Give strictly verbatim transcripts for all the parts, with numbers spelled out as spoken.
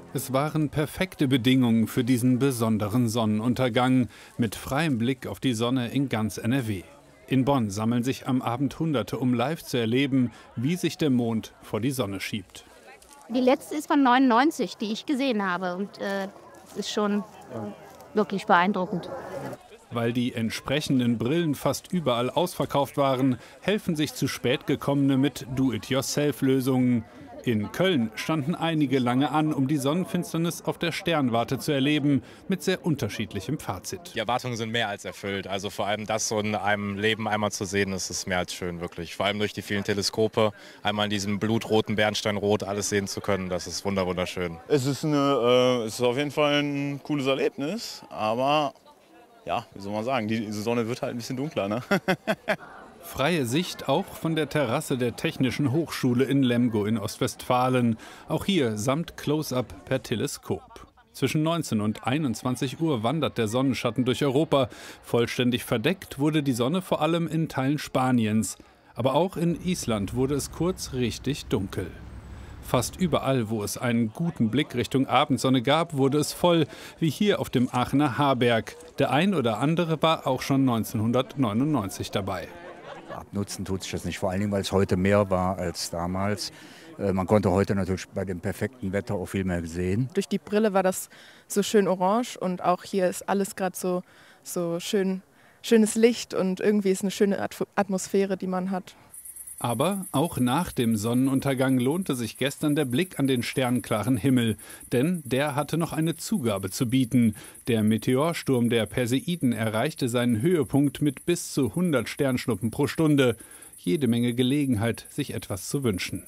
Es waren perfekte Bedingungen für diesen besonderen Sonnenuntergang mit freiem Blick auf die Sonne in ganz N R W. In Bonn sammeln sich am Abend Hunderte, um live zu erleben, wie sich der Mond vor die Sonne schiebt. Die letzte ist von neunundneunzig, die ich gesehen habe. Und äh, es ist schon äh, wirklich beeindruckend. Weil die entsprechenden Brillen fast überall ausverkauft waren, helfen sich zu spät gekommene mit Do-it-yourself-Lösungen. In Köln standen einige lange an, um die Sonnenfinsternis auf der Sternwarte zu erleben, mit sehr unterschiedlichem Fazit. Die Erwartungen sind mehr als erfüllt. Also vor allem das so in einem Leben einmal zu sehen, das ist mehr als schön, wirklich. Vor allem durch die vielen Teleskope, einmal in diesem blutroten Bernsteinrot alles sehen zu können, das ist wunderschön. Es ist, eine, äh, es ist auf jeden Fall ein cooles Erlebnis, aber ja, wie soll man sagen, die Sonne wird halt ein bisschen dunkler, ne? Freie Sicht auch von der Terrasse der Technischen Hochschule in Lemgo in Ostwestfalen. Auch hier samt Close-up per Teleskop. Zwischen neunzehn und einundzwanzig Uhr wandert der Sonnenschatten durch Europa. Vollständig verdeckt wurde die Sonne vor allem in Teilen Spaniens. Aber auch in Island wurde es kurz richtig dunkel. Fast überall, wo es einen guten Blick Richtung Abendsonne gab, wurde es voll, wie hier auf dem Aachener Haarberg. Der ein oder andere war auch schon neunzehnhundertneunundneunzig dabei. Abnutzen tut sich das nicht, vor allen Dingen, weil es heute mehr war als damals. Äh, man konnte heute natürlich bei dem perfekten Wetter auch viel mehr sehen. Durch die Brille war das so schön orange und auch hier ist alles gerade so, so schön, schönes Licht und irgendwie ist eine schöne Atmosphäre, die man hat. Aber auch nach dem Sonnenuntergang lohnte sich gestern der Blick an den sternklaren Himmel. Denn der hatte noch eine Zugabe zu bieten. Der Meteorsturm der Perseiden erreichte seinen Höhepunkt mit bis zu hundert Sternschnuppen pro Stunde. Jede Menge Gelegenheit, sich etwas zu wünschen.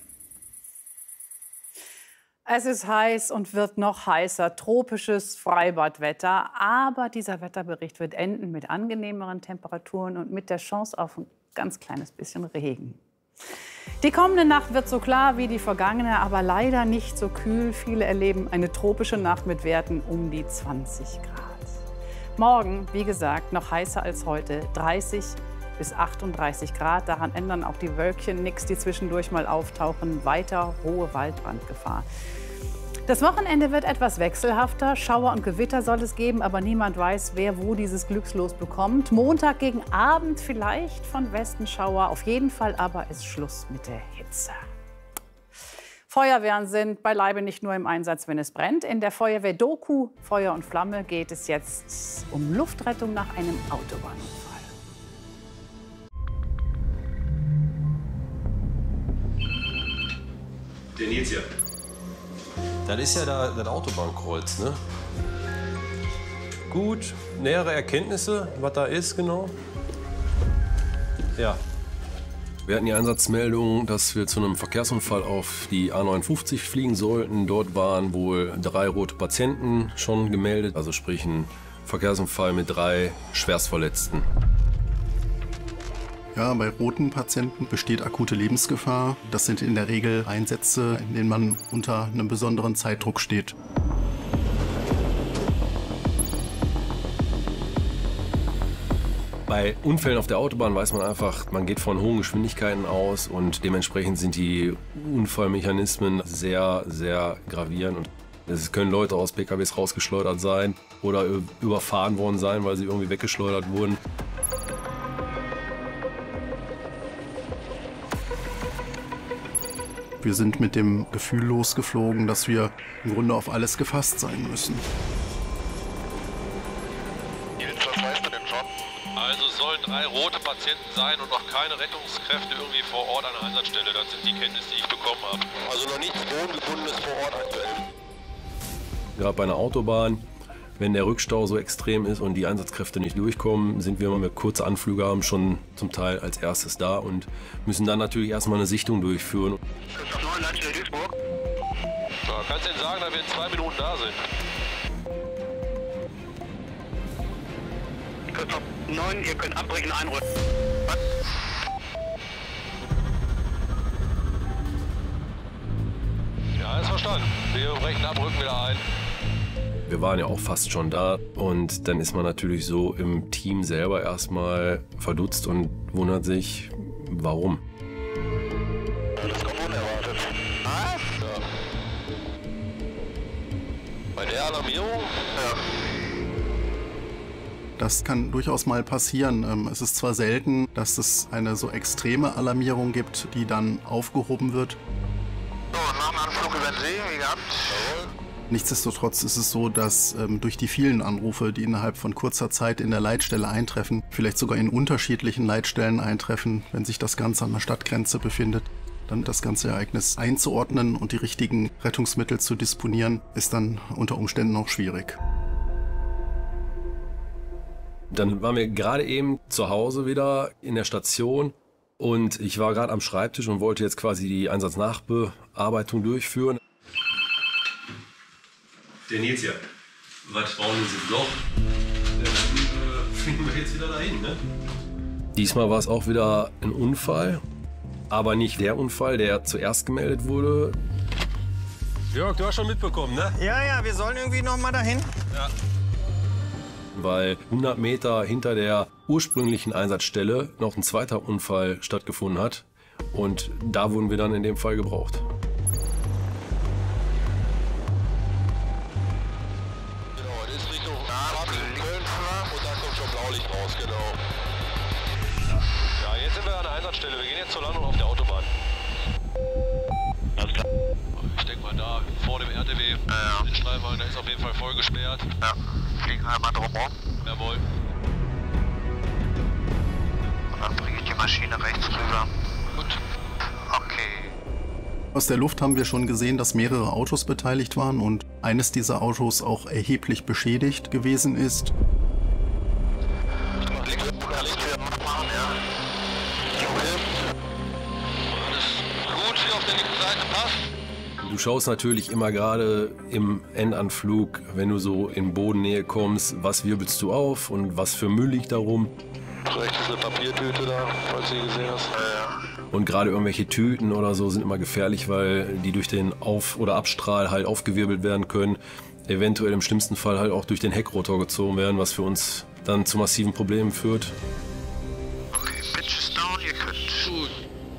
Es ist heiß und wird noch heißer, tropisches Freibadwetter. Aber dieser Wetterbericht wird enden mit angenehmeren Temperaturen und mit der Chance auf ein ganz kleines bisschen Regen. Die kommende Nacht wird so klar wie die vergangene, aber leider nicht so kühl. Viele erleben eine tropische Nacht mit Werten um die zwanzig Grad. Morgen, wie gesagt, noch heißer als heute, dreißig bis achtunddreißig Grad. Daran ändern auch die Wölkchen nichts, die zwischendurch mal auftauchen. Weiter hohe Waldbrandgefahr. Das Wochenende wird etwas wechselhafter. Schauer und Gewitter soll es geben, aber niemand weiß, wer wo dieses Glückslos bekommt. Montag gegen Abend vielleicht von Westen Schauer. Auf jeden Fall aber ist Schluss mit der Hitze. Feuerwehren sind beileibe nicht nur im Einsatz, wenn es brennt. In der Feuerwehr-Doku Feuer und Flamme geht es jetzt um Luftrettung nach einem Autobahnunfall. Der Nils hier. Das ist ja da, das Autobahnkreuz, ne? Gut, nähere Erkenntnisse, was da ist genau? Ja. Wir hatten die Einsatzmeldung, dass wir zu einem Verkehrsunfall auf die A neunundfünfzig fliegen sollten. Dort waren wohl drei rote Patienten schon gemeldet, also sprich ein Verkehrsunfall mit drei Schwerstverletzten. Ja, bei roten Patienten besteht akute Lebensgefahr. Das sind in der Regel Einsätze, in denen man unter einem besonderen Zeitdruck steht. Bei Unfällen auf der Autobahn weiß man einfach, man geht von hohen Geschwindigkeiten aus und dementsprechend sind die Unfallmechanismen sehr, sehr gravierend. Und es können Leute aus P K Ws rausgeschleudert sein oder überfahren worden sein, weil sie irgendwie weggeschleudert wurden. Wir sind mit dem Gefühl losgeflogen, dass wir im Grunde auf alles gefasst sein müssen. Also es sollen drei rote Patienten sein und noch keine Rettungskräfte irgendwie vor Ort an der Einsatzstelle. Das sind die Kenntnisse, die ich bekommen habe. Also noch nichts Wohngebundenes vor Ort aktuell. Gerade bei einer Autobahn, wenn der Rückstau so extrem ist und die Einsatzkräfte nicht durchkommen, sind wir, wenn wir kurze Anflüge haben, schon zum Teil als erstes da und müssen dann natürlich erstmal eine Sichtung durchführen. So, kannst du denn sagen, dass wir in zwei Minuten da sind? neun, ihr könnt abbrechen, einrücken. Ja, ist verstanden. Wir brechen ab, rücken wieder ein. Wir waren ja auch fast schon da und dann ist man natürlich so im Team selber erstmal verdutzt und wundert sich, warum. Das kommt unerwartet. Was? Bei der Alarmierung? Ja. Das kann durchaus mal passieren. Es ist zwar selten, dass es eine so extreme Alarmierung gibt, die dann aufgehoben wird. So, nach dem Anflug über den See, wie gehabt. Nichtsdestotrotz ist es so, dass ähm, durch die vielen Anrufe, die innerhalb von kurzer Zeit in der Leitstelle eintreffen, vielleicht sogar in unterschiedlichen Leitstellen eintreffen, wenn sich das Ganze an der Stadtgrenze befindet, dann das ganze Ereignis einzuordnen und die richtigen Rettungsmittel zu disponieren, ist dann unter Umständen auch schwierig. Dann waren wir gerade eben zu Hause wieder in der Station und ich war gerade am Schreibtisch und wollte jetzt quasi die Einsatznachbearbeitung durchführen. Der Nils hier, was bauen Sie das Loch? Ja, dann äh, fliegen wir jetzt wieder dahin, ne? Diesmal war es auch wieder ein Unfall, aber nicht der Unfall, der zuerst gemeldet wurde. Jörg, du hast schon mitbekommen, ne? Ja, ja, wir sollen irgendwie noch mal dahin. Ja. Weil hundert Meter hinter der ursprünglichen Einsatzstelle noch ein zweiter Unfall stattgefunden hat. Und da wurden wir dann in dem Fall gebraucht. Genau, das ist Richtung Köln und da kommt schon Blaulicht raus, genau. Ja, jetzt sind wir an der Einsatzstelle. Wir gehen jetzt zur Landung auf der Autobahn. Alles klar. Ich denke mal da, vor dem R T W, ja, den Streifwagen, der ist auf jeden Fall voll gesperrt. Ja, fliegen wir einmal drum rum. Jawohl. Und dann bringe ich die Maschine rechts rüber. Gut. Okay. Aus der Luft haben wir schon gesehen, dass mehrere Autos beteiligt waren und eines dieser Autos auch erheblich beschädigt gewesen ist. Du schaust natürlich immer gerade im Endanflug, wenn du so in Bodennähe kommst, was wirbelst du auf und was für Müll liegt da rum. Vielleicht ist eine Papiertüte da, falls du die gesehen hast. Ja. Und gerade irgendwelche Tüten oder so sind immer gefährlich, weil die durch den Auf- oder Abstrahl halt aufgewirbelt werden können. Eventuell im schlimmsten Fall halt auch durch den Heckrotor gezogen werden, was für uns dann zu massiven Problemen führt. Okay, Pitch ist down, ihr könnt. Gut.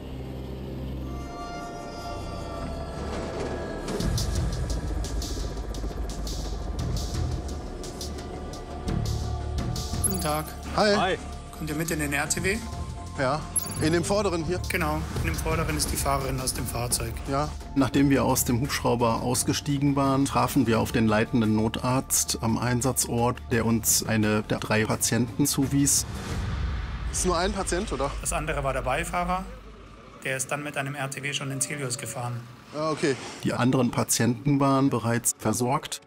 Guten Tag. Hi. Hi. Kommt ihr mit in den R T W? Ja, in dem vorderen hier? Genau, in dem vorderen ist die Fahrerin aus dem Fahrzeug. Ja. Nachdem wir aus dem Hubschrauber ausgestiegen waren, trafen wir auf den leitenden Notarzt am Einsatzort, der uns eine der drei Patienten zuwies. Ist nur ein Patient, oder? Das andere war der Beifahrer. Der ist dann mit einem R T W schon ins Helios gefahren. Ah, okay. Die anderen Patienten waren bereits versorgt.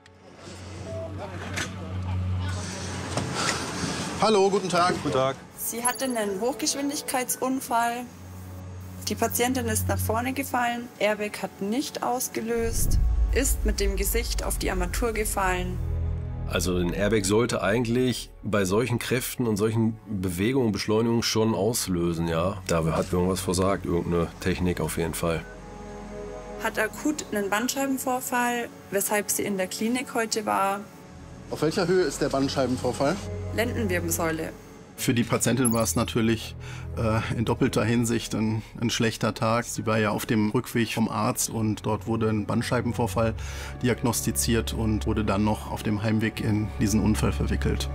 Hallo, guten Tag. Guten Tag. Sie hatte einen Hochgeschwindigkeitsunfall. Die Patientin ist nach vorne gefallen. Airbag hat nicht ausgelöst. Ist mit dem Gesicht auf die Armatur gefallen. Also ein Airbag sollte eigentlich bei solchen Kräften und solchen Bewegungen, Beschleunigungen schon auslösen, ja. Da hat irgendwas versagt, irgendeine Technik auf jeden Fall. Hat akut einen Bandscheibenvorfall, weshalb sie in der Klinik heute war. Auf welcher Höhe ist der Bandscheibenvorfall? Lendenwirbelsäule. Für die Patientin war es natürlich äh, in doppelter Hinsicht ein, ein schlechter Tag. Sie war ja auf dem Rückweg vom Arzt und dort wurde ein Bandscheibenvorfall diagnostiziert und wurde dann noch auf dem Heimweg in diesen Unfall verwickelt.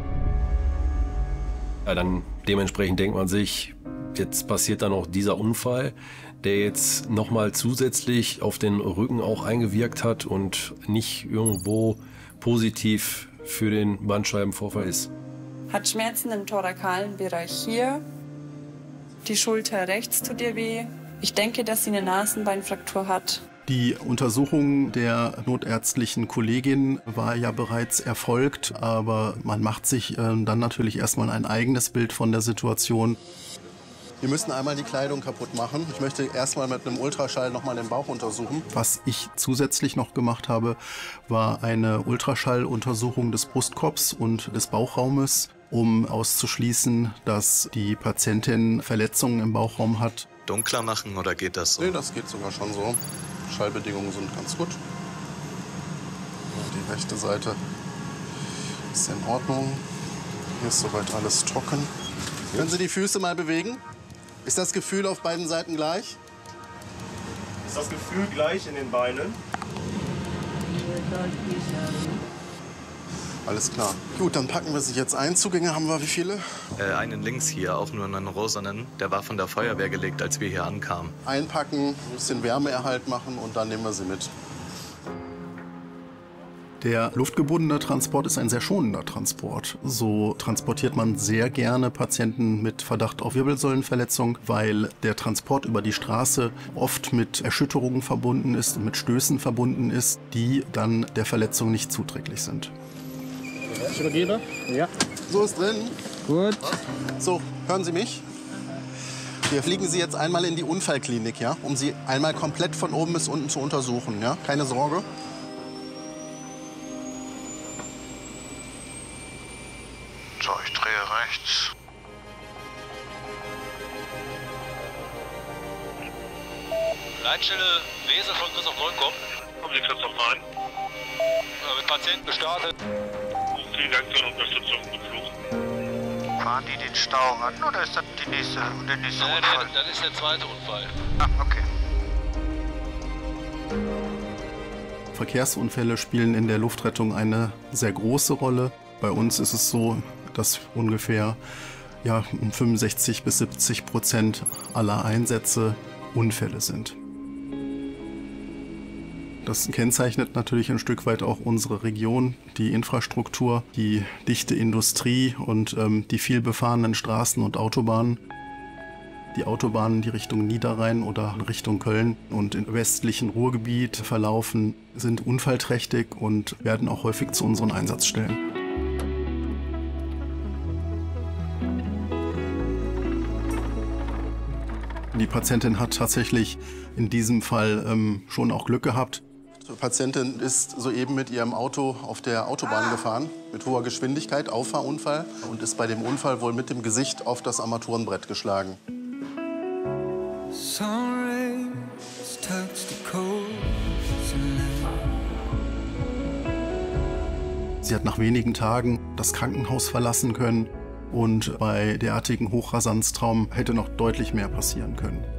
Ja, dann dementsprechend denkt man sich, jetzt passiert dann auch dieser Unfall, der jetzt nochmal zusätzlich auf den Rücken auch eingewirkt hat und nicht irgendwo positiv für den Bandscheibenvorfall ist. Hat Schmerzen im thorakalen Bereich hier. Die Schulter rechts tut ihr weh. Ich denke, dass sie eine Nasenbeinfraktur hat. Die Untersuchung der notärztlichen Kollegin war ja bereits erfolgt, aber man macht sich äh, dann natürlich erstmal ein eigenes Bild von der Situation. Wir müssen einmal die Kleidung kaputt machen. Ich möchte erstmal mit einem Ultraschall nochmal den Bauch untersuchen. Was ich zusätzlich noch gemacht habe, war eine Ultraschalluntersuchung des Brustkorbs und des Bauchraumes, um auszuschließen, dass die Patientin Verletzungen im Bauchraum hat. Dunkler machen oder geht das so? Nee, das geht sogar schon so. Schallbedingungen sind ganz gut. Die rechte Seite ist in Ordnung. Hier ist soweit alles trocken. Können Sie die Füße mal bewegen? Ist das Gefühl auf beiden Seiten gleich? Ist das Gefühl gleich in den Beinen? Alles klar. Gut, dann packen wir sie jetzt ein. Zugänge haben wir wie viele? Äh, einen links hier, auch nur einen rosanen. Der war von der Feuerwehr gelegt, als wir hier ankamen. Einpacken, ein bisschen Wärmeerhalt machen und dann nehmen wir sie mit. Der luftgebundene Transport ist ein sehr schonender Transport. So transportiert man sehr gerne Patienten mit Verdacht auf Wirbelsäulenverletzung, weil der Transport über die Straße oft mit Erschütterungen verbunden ist und mit Stößen verbunden ist, die dann der Verletzung nicht zuträglich sind. Ich übergebe? Ja. So ist drin. Gut. So, hören Sie mich? Wir fliegen Sie jetzt einmal in die Unfallklinik, ja, um Sie einmal komplett von oben bis unten zu untersuchen. Ja? Keine Sorge. So, ich drehe rechts. Leitstelle Wesel von Christoph Neukomm. Kommen Sie Christoph rein. Mit Patienten gestartet. Vielen Dank für Ihre Unterstützung im Flug. Fahren die den Stau ran oder ist das die nächste, der nächste nee, Unfall? Nee, das ist der zweite Unfall. Ah, okay. Verkehrsunfälle spielen in der Luftrettung eine sehr große Rolle. Bei uns ist es so, dass ungefähr ja, fünfundsechzig bis siebzig Prozent aller Einsätze Unfälle sind. Das kennzeichnet natürlich ein Stück weit auch unsere Region, die Infrastruktur, die dichte Industrie und ähm, die viel befahrenen Straßen und Autobahnen. Die Autobahnen, die Richtung Niederrhein oder Richtung Köln und im westlichen Ruhrgebiet verlaufen, sind unfallträchtig und werden auch häufig zu unseren Einsatzstellen. Die Patientin hat tatsächlich in diesem Fall ähm, schon auch Glück gehabt. Die Patientin ist soeben mit ihrem Auto auf der Autobahn gefahren, mit hoher Geschwindigkeit, Auffahrunfall, und ist bei dem Unfall wohl mit dem Gesicht auf das Armaturenbrett geschlagen. Sie hat nach wenigen Tagen das Krankenhaus verlassen können und bei derartigen Hochrasanztraum hätte noch deutlich mehr passieren können.